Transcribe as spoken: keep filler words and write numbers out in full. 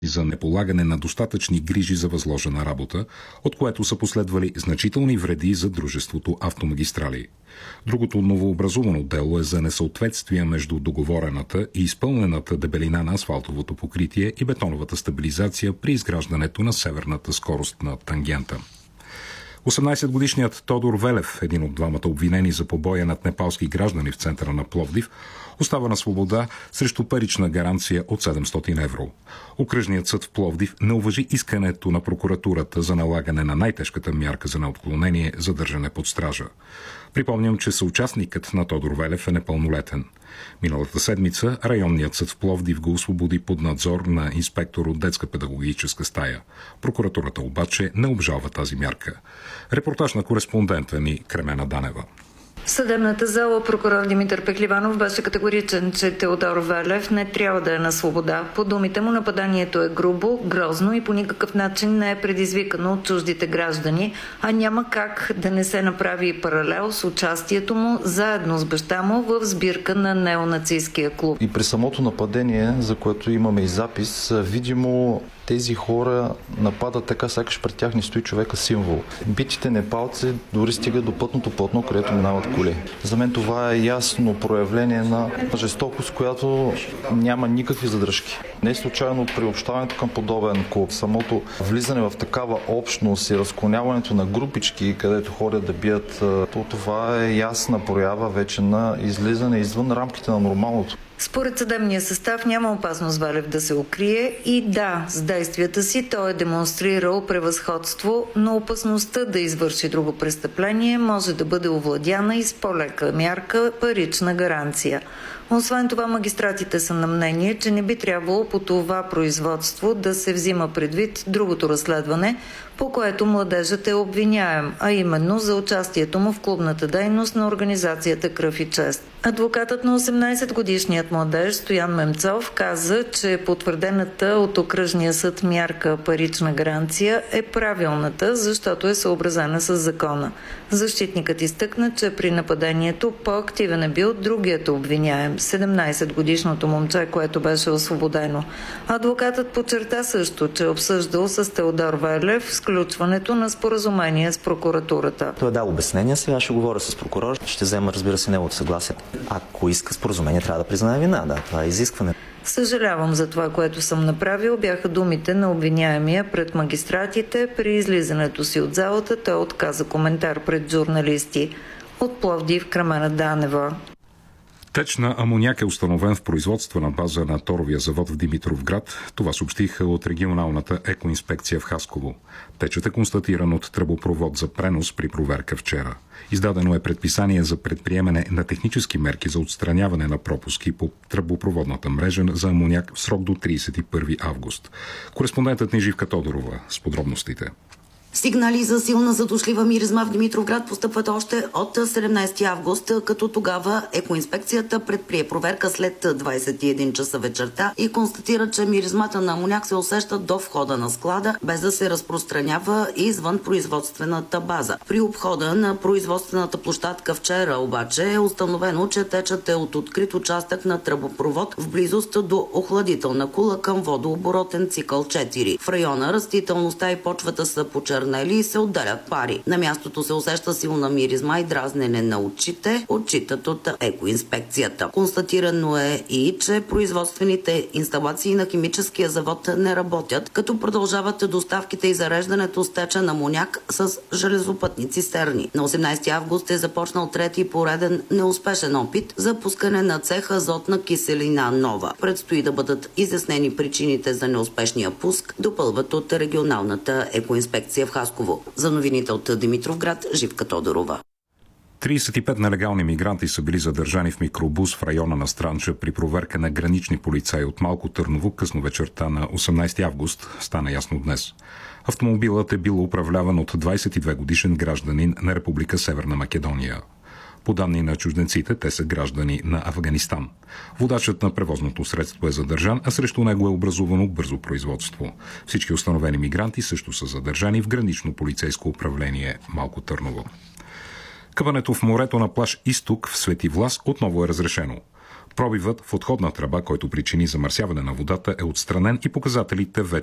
за неполагане на достатъчни грижи за възложена работа, от което са последвали значителни вреди за дружеството Автомагистрали. Другото новообразувано дело е за несъответствие между договорената и изпълнената дебелина на асфалтовото покритие и бетоновата стабилизация при изграждането на северната скоростна тангента. осемнайсетгодишният Тодор Велев, един от двамата обвинени за побоя над непалски граждани в центъра на Пловдив, остава на свобода срещу парична гаранция от седемстотин евро. Окръжният съд в Пловдив не уважи искането на прокуратурата за налагане на най-тежката мярка за неотклонение – задържане под стража. Припомням, че съучастникът на Тодор Велев е непълнолетен. Миналата седмица районният съд в Пловдив го освободи под надзор на инспектор от детска педагогическа стая. Прокуратурата обаче не обжалва тази мярка. Репортаж на кореспондента ни Кремена Данева. В съдебната зала прокурор Димитър Пехливанов беше категоричен, че Теодор Велев не трябва да е на свобода. По думите му, нападанието е грубо, грозно и по никакъв начин не е предизвикано от чуждите граждани, а няма как да не се направи паралел с участието му заедно с баща му в сбирка на неонацистския клуб. И при самото нападение, за което имаме и запис, видимо тези хора нападат така, сякаш пред тях не стои човека символ. Битите непалци дори стигат до пътното платно, където минават коли. За мен това е ясно проявление на жестокост, която няма никакви задръжки. Не е случайно приобщаването към подобен клуб. Самото влизане в такава общност и разклоняването на групички, където ходят да бият, то това е ясна проява вече на излизане извън рамките на нормалното. Според съдебния състав няма опасност Велев да се укрие и да, с действията си той е демонстрирал превъзходство, но опасността да извърши друго престъпление може да бъде овладяна и с по-лека мярка парична гаранция. Освен това, магистратите са на мнение, че не би трябвало по това производство да се взима предвид другото разследване, по което младежът е обвиняем, а именно за участието му в клубната дейност на организацията Кръв и чест. Адвокатът на осемнайсетгодишният младеж Стоян Мемцов каза, че потвърдената от окръжния съд мярка парична гаранция е правилната, защото е съобразена с закона. Защитникът изтъкна, че при нападението по-активен е бил другият обвиняем, седемнайсетгодишното момче, което беше освободено. Адвокатът подчерта също, че е обсъждал с Теодор Велев сключването на споразумение с прокуратурата. Той е дал обяснение, сега ще говоря с прокурор, ще взема, разбира се, неговото съгласие. Ако иска споразумение, трябва да признае вина. Да, това е изискване. Съжалявам за това, което съм направил, бяха думите на обвиняемия пред магистратите. При излизането си от залата той отказа коментар пред журналисти. От Пловдив, Кремена Данева. Теч на амоняк е установен в производствена база на торовия завод в Димитровград. Това съобщиха от регионалната екоинспекция в Хасково. Течът е констатиран от тръбопровод за пренос при проверка вчера. Издадено е предписание за предприемане на технически мерки за отстраняване на пропуски по тръбопроводната мрежа за амоняк в срок до трийсет и първи август. Кореспондентът ни Живка Тодорова с подробностите. Сигнали за силна задушлива миризма в Димитровград постъпват още от седемнайсети август, като тогава екоинспекцията предприе проверка след двайсет и един часа вечерта и констатира, че миризмата на амоняк се усеща до входа на склада, без да се разпространява извън производствената база. При обхода на производствената площадка вчера обаче е установено, че течът е от открит участък на тръбопровод в близост до охладителна кула към водооборотен цикъл четири. В района растителността и почвата са почернели и се отделят пари. На мястото се усеща силна миризма и дразнене на очите, отчитат от екоинспекцията. Констатирано е и, че производствените инсталации на химическия завод не работят, като продължават доставките и зареждането с течен амоняк с железопътни цистерни. На осемнайсети август е започнал трети пореден неуспешен опит за пускане на цех азотна киселина нова. Предстои да бъдат изяснени причините за неуспешния пуск, допълват от регионалната екоинспекция в Хасково. За новините от Димитровград, Живка Тодорова. трийсет и пет нелегални мигранти са били задържани в микробус в района на Странча при проверка на гранични полицаи от Малко Търново късно вечерта на осемнайсети август, стана ясно днес. Автомобилът е бил управляван от двайсет и две годишен гражданин на Република Северна Македония. По данни на чужденците, те са граждани на Афганистан. Водачът на превозното средство е задържан, а срещу него е образувано бързо производство. Всички установени мигранти също са задържани в гранично полицейско управление Малко Търново. Къпането в морето на плаж Изток в Свети Влас отново е разрешено. Пробивът в отходна тръба, който причини замърсяване на водата, е отстранен и показателите вече